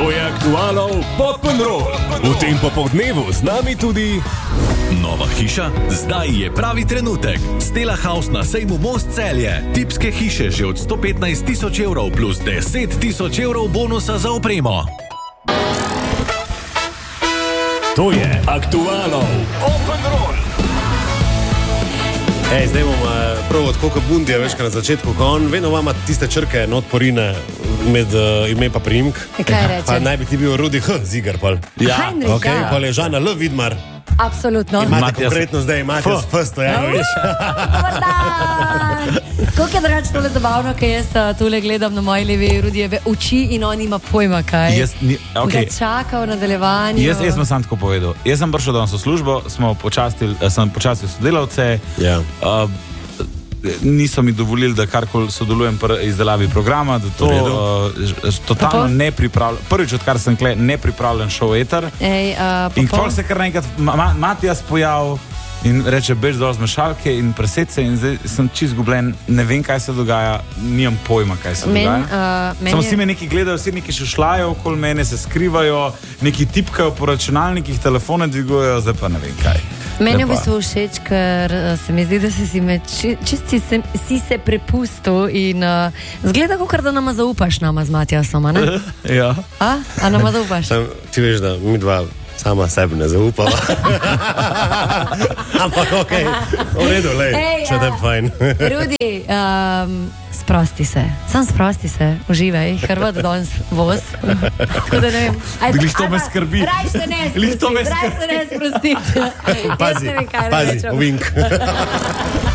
To je Aktualov Pop'n'Roll. V tem popoldnevu z nami tudi Nova hiša? Zdaj je pravi trenutek. Stella House na sejmu Most Celje. Tipske hiše že od 115 tisoč evrov plus 10 tisoč evrov bonusa za opremo. To je Aktualov Pop'n'Roll. Zdaj bom prav od koliko bundija, veš, na začetku, ko on vedno ima tiste črke notporine med ime pa priimk. Kaj reče? Pa naj bi ti bil Rudi H. Zigar, pol. Ja. Heinrich, Okay, ja. pol je Žana L. Vidmar. Absolutno. Imate konkretno zdaj, Matjas F. Stojanovič. Koliko je drugače tole zabavno, ker jaz tole gledam na moji levi Rudijeve oči in on ima pojma kaj. Ga čaka v nadaljevanju. Jaz sem sam tako povedal. Jaz sem prišel danes v službo, sem počastil sodelavce. Ja. Niso mi dovolili, da karkoli sodelujem pri izdelavi programa, da to totalno nepripravljen. Prvič, odkar sem kle, nepripravljen šov eter. In kol se kar naenkrat Matjas pojav in reče, bež dol z mešalke in presed se in zdaj sem čist zgubljen, ne vem, kaj se dogaja, nimam pojma, kaj se dogaja. Samo vsi me neki gledajo, vsi neki šušljajo okoli mene, se skrivajo, neki tipkajo po računalnikih, telefone dvigujejo, zdaj pa ne vem kaj. Meni je v bistvu všeč, ker se mi zdi, da si se prepustil in zgleda, kot da nama zaupaš nama z Matjasom, ne? Ja. A nama zaupaš? Ti veš, da mi dva sama sebi ne zaupava. Ampak okej, v redu, lej, če te fajn. Rudi, sprosti se, sam sprosti se, uživaj, Hrvat danes voz. Tako da ne vem. Glih to me skrbi. Raj se ne sprostiti. Pazi, ovink.